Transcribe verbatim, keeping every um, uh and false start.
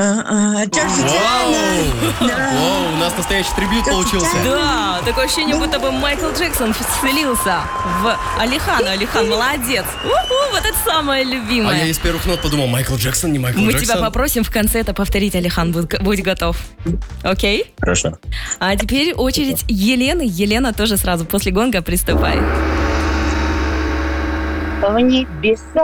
а, Джорджи Вау! Тайна. Да. Вау, у нас настоящий трибют получился. Да, такое ощущение, будто бы Майкл Джексон вселился в Алихана. Алихан, молодец. У-ху, вот это самое А я любимое. из первых нот подумал, Майкл Джексон, не Майкл Мы Джексон. тебя попросим в конце это повторить, Алихан, будь, будь готов. Окей? Хорошо. А теперь очередь Елены. Елена тоже сразу после гонга приступай. В небеса